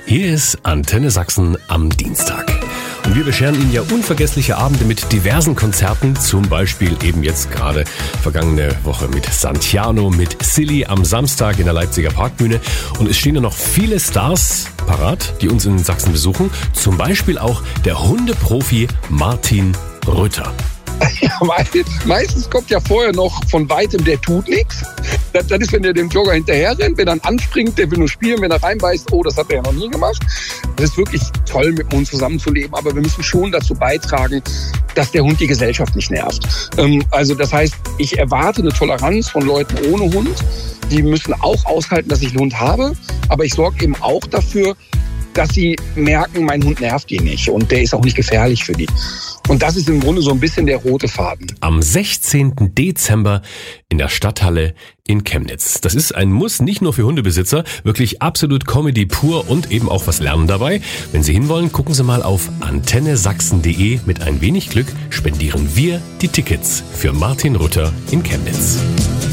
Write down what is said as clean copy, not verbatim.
Hier ist Antenne Sachsen am Dienstag. Und wir bescheren Ihnen ja unvergessliche Abende mit diversen Konzerten, zum Beispiel eben jetzt gerade vergangene Woche mit Santiano, mit Silly am Samstag in der Leipziger Parkbühne. Und es stehen ja noch viele Stars parat, die uns in Sachsen besuchen, zum Beispiel auch der Hundeprofi Martin Rütter. Ja, meistens kommt ja vorher noch von weitem, der tut nichts. Das ist, wenn der dem Jogger hinterher rennt, wenn er dann anspringt, der will nur spielen, wenn er reinbeißt, oh, das hat er ja noch nie gemacht. Das ist wirklich toll, mit dem Hund zusammenzuleben, aber wir müssen schon dazu beitragen, dass der Hund die Gesellschaft nicht nervt. Also das heißt, ich erwarte eine Toleranz von Leuten ohne Hund. Die müssen auch aushalten, dass ich einen Hund habe, aber ich sorge eben auch dafür, dass sie merken, mein Hund nervt die nicht und der ist auch nicht gefährlich für die. Und das ist im Grunde so ein bisschen der rote Faden. Am 16. Dezember in der Stadthalle in Chemnitz. Das ist ein Muss, nicht nur für Hundebesitzer, wirklich absolut Comedy pur und eben auch was lernen dabei. Wenn Sie hinwollen, gucken Sie mal auf antennesachsen.de. Mit ein wenig Glück spendieren wir die Tickets für Martin Rütter in Chemnitz.